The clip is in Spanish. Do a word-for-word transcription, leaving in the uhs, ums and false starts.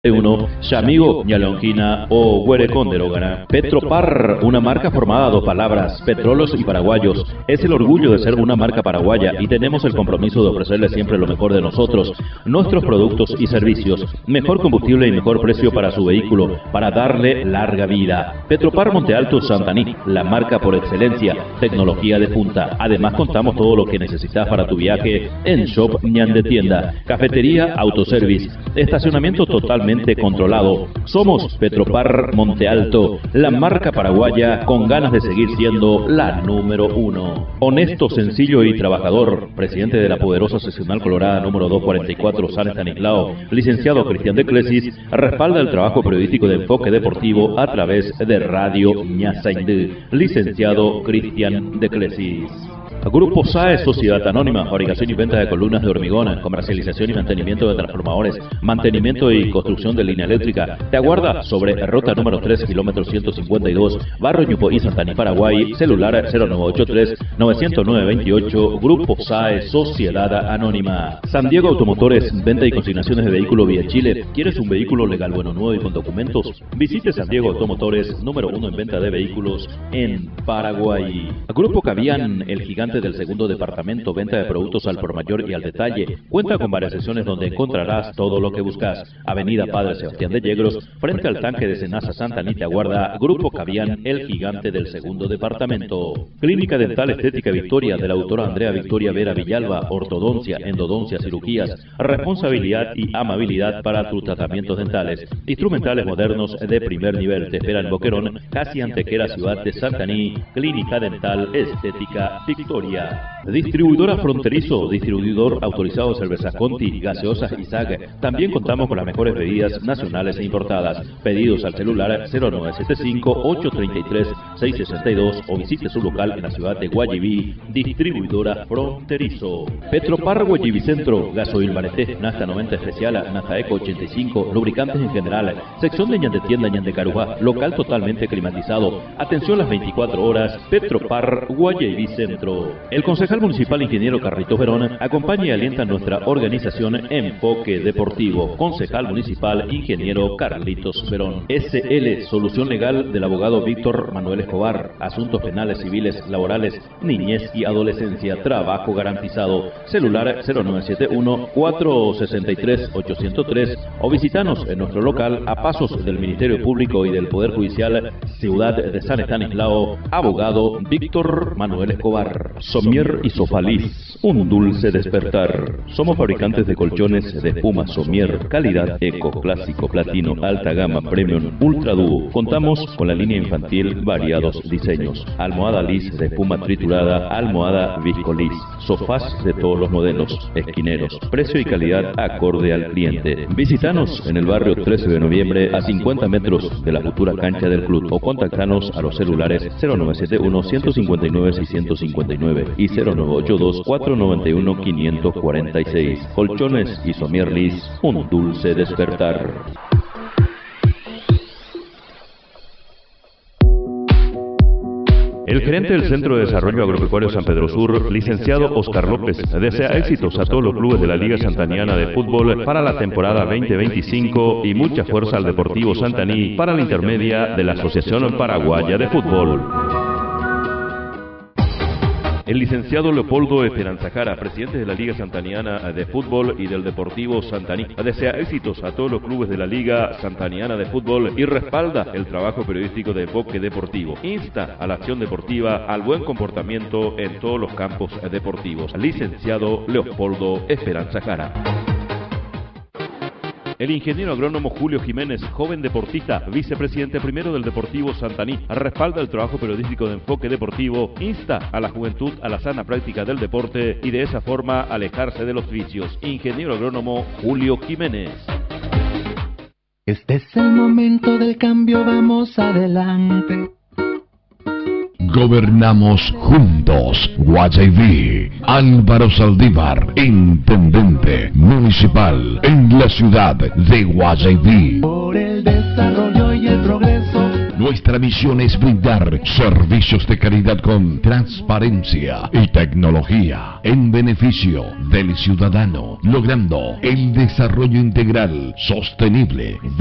uno, Chamigo, Ñalonquina o Huerecóndero. Petropar, una marca formada de dos palabras, petróleos y paraguayos. Es el orgullo de ser una marca paraguaya y tenemos el compromiso de ofrecerle siempre lo mejor de nosotros, nuestros productos y servicios, mejor combustible y mejor precio para su vehículo, para darle larga vida. Petropar Monte Alto Santaní, la marca por excelencia, tecnología de punta. Además contamos todo lo que necesitas para tu viaje en Shop Ñan de Tienda, cafetería, autoservice, estacionamiento totalmente controlado. Somos Petropar Monte Alto, la marca paraguaya con ganas de seguir siendo la número uno. Honesto, sencillo y trabajador, presidente de la poderosa seccional colorada número doscientos cuarenta y cuatro San Estanislao, licenciado Cristian de Clesis, respalda el trabajo periodístico de enfoque deportivo a través de Radio Ñasaindú, licenciado Cristian de Clesis. Grupo S A E, Sociedad Anónima, fabricación y venta de columnas de hormigón, comercialización y mantenimiento de transformadores, mantenimiento y construcción de línea eléctrica. Te aguarda sobre ruta número tres, kilómetro ciento cincuenta y dos, Barrio Ñupoí, Santaní, Paraguay, celular cero nueve ocho tres, nueve cero nueve, dos ocho, Grupo S A E, Sociedad Anónima. San Diego Automotores, venta y consignaciones de vehículos vía Chile. ¿Quieres un vehículo legal, bueno, nuevo y con documentos? Visite San Diego Automotores, número uno en venta de vehículos en Paraguay. Grupo Cavian, el gigante del segundo departamento, venta de productos al por mayor y al detalle. Cuenta con varias secciones donde encontrarás todo lo que buscas. Avenida Padre Sebastián de Yegros, frente al tanque de Cenaza Santaní, te aguarda Grupo Cavian, el gigante del segundo departamento. Clínica Dental Estética Victoria, de la autora Andrea Victoria Vera Villalba, ortodoncia, endodoncia, cirugías, responsabilidad y amabilidad para tus tratamientos dentales. Instrumentales modernos de primer nivel. Te espera en Boquerón, casi Antequera, ciudad de Santaní. Clínica Dental Estética Victoria. Distribuidora Fronterizo, distribuidor autorizado de cervezas Conti, gaseosas Isaac. También contamos con las mejores bebidas nacionales e importadas. Pedidos al celular cero nueve siete cinco, ocho tres tres, seis seis dos o visite su local en la ciudad de Guayiví. Distribuidora Fronterizo. Petropar Guayiví Centro, gasoil Mareté, Nafta noventa especial, Nafta Eco ochenta y cinco, lubricantes en general. Sección de Ñan de Tienda, Ñan de Carujá, local totalmente climatizado. Atención las veinticuatro horas. Petropar Guayiví Centro. El concejal municipal ingeniero Carlitos Verón acompaña y alienta nuestra organización Enfoque Deportivo. Concejal municipal ingeniero Carlitos Verón. S L, solución legal del abogado Víctor Manuel Escobar. Asuntos penales, civiles, laborales, niñez y adolescencia. Trabajo garantizado. Celular cero nueve siete uno, cuatro seis tres, ocho cero tres o visitanos en nuestro local a pasos del Ministerio Público y del Poder Judicial, ciudad de San Estanislao. Abogado Víctor Manuel Escobar. Somier y Sofaliz, un dulce despertar. Somos fabricantes de colchones de espuma Somier, calidad eco, clásico, platino, alta gama, premium, ultra dúo. Contamos con la línea infantil, variados diseños. Almohada lis de espuma triturada, almohada viscolis, sofás de todos los modelos, esquineros. Precio y calidad acorde al cliente. Visítanos en el barrio trece de noviembre, a cincuenta metros de la futura cancha del club, o contactanos a los celulares cero nueve siete uno, ciento cincuenta y nueve, seiscientos cincuenta y nueve y cero nueve ocho dos, cuatro nueve uno, quinientos cuarenta y seis. Colchones y Somier Lis, un dulce despertar. El gerente del Centro de Desarrollo Agropecuario San Pedro Sur, licenciado Oscar López, desea éxitos a todos los clubes de la Liga Santaniana de Fútbol para la temporada veinte veinticinco y mucha fuerza al Deportivo Santaní para la intermedia de la Asociación Paraguaya de Fútbol. El licenciado Leopoldo Esperanza Jara, presidente de la Liga Santaniana de Fútbol y del Deportivo Santaní, desea éxitos a todos los clubes de la Liga Santaniana de Fútbol y respalda el trabajo periodístico de enfoque deportivo. Insta a la acción deportiva, al buen comportamiento en todos los campos deportivos. Licenciado Leopoldo Esperanza Jara. El ingeniero agrónomo Julio Jiménez, joven deportista, vicepresidente primero del Deportivo Santaní, respalda el trabajo periodístico de enfoque deportivo, insta a la juventud a la sana práctica del deporte y de esa forma alejarse de los vicios. Ingeniero agrónomo Julio Jiménez. Este es el momento del cambio, vamos adelante. Gobernamos juntos. Guayaví. Álvaro Saldívar, intendente municipal en la ciudad de Guayaví. Por el desarrollo y el progreso. Nuestra misión es brindar servicios de calidad con transparencia y tecnología en beneficio del ciudadano, logrando el desarrollo integral, sostenible